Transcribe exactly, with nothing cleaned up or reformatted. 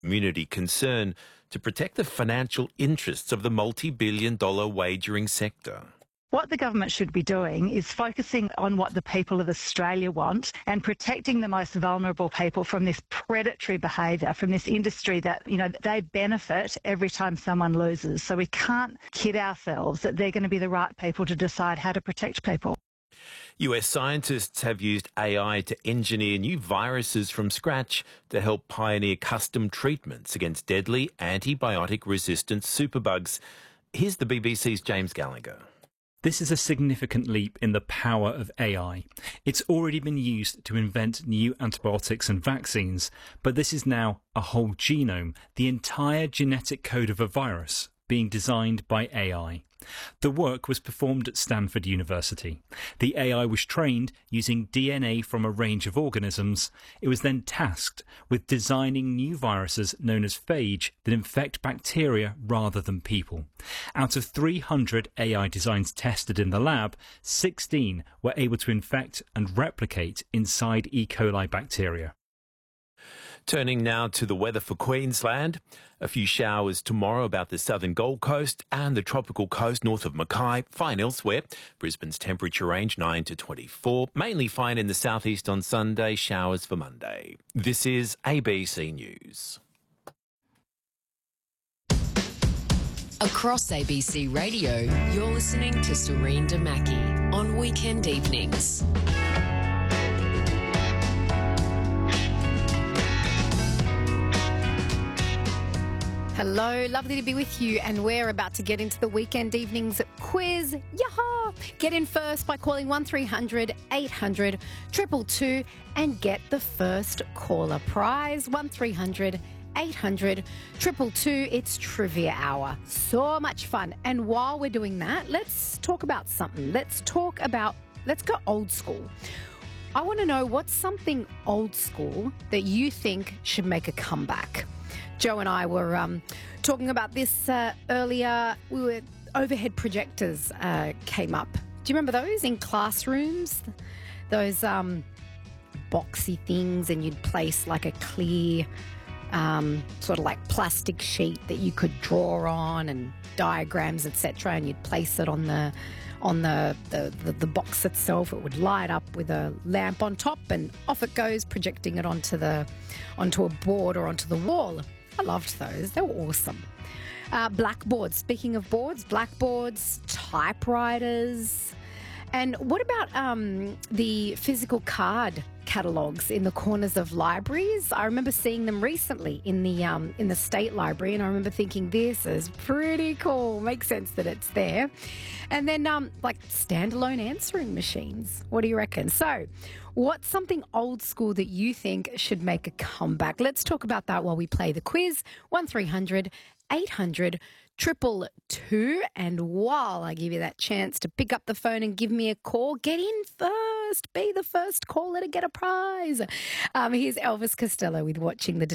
community concern to protect the financial interests of the multi-billion dollar wagering sector. What the government should be doing is focusing on what the people of Australia want and protecting the most vulnerable people from this predatory behaviour, from this industry that, you know, they benefit every time someone loses. So we can't kid ourselves that they're going to be the right people to decide how to protect people. U S scientists have used A I to engineer new viruses from scratch to help pioneer custom treatments against deadly antibiotic-resistant superbugs. Here's the B B C's James Gallagher. This is a significant leap in the power of A I. It's already been used to invent new antibiotics and vaccines, but this is now a whole genome, the entire genetic code of a virus, being designed by A I. The work was performed at Stanford University. The A I was trained using D N A from a range of organisms. It was then tasked with designing new viruses known as phage that infect bacteria rather than people. Out of three hundred A I designs tested in the lab, sixteen were able to infect and replicate inside E. coli bacteria. Turning now to the weather for Queensland. A few showers tomorrow about the southern Gold Coast and the tropical coast north of Mackay. Fine elsewhere. Brisbane's temperature range nine to twenty-four. Mainly fine in the southeast on Sunday. Showers for Monday. This is A B C News. Across A B C Radio, you're listening to Serene Damaki on weekend evenings. Hello, lovely to be with you, and we're about to get into the weekend evenings quiz. Yaha! Get in first by calling one three hundred eight hundred two two two and get the first caller prize. one three hundred eight hundred two two two. It's trivia hour. So much fun. And while we're doing that, let's talk about something. Let's talk about, let's go old school. I want to know what's something old school that you think should make a comeback. Joe and I were um, talking about this uh, earlier. We were overhead projectors uh, came up. Do you remember those in classrooms? Those um, boxy things, and you'd place like a clear um, sort of like plastic sheet that you could draw on and diagrams, et cetera. And you'd place it on the on the, the, the, the box itself. It would light up with a lamp on top, and off it goes, projecting it onto the onto a board or onto the wall. I loved those. They were awesome. Uh, blackboards. Speaking of boards, blackboards, typewriters. And what about um, the physical card catalogues in the corners of libraries? I remember seeing them recently in the um, in the State Library, and I remember thinking, this is pretty cool. Makes sense that it's there. And then um, like standalone answering machines. What do you reckon? So what's something old school that you think should make a comeback? Let's talk about that while we play the quiz. one three hundred eight hundred two two two. And while I give you that chance to pick up the phone and give me a call, get in first. Be the first caller to get a prize. Um, here's Elvis Costello with Watching the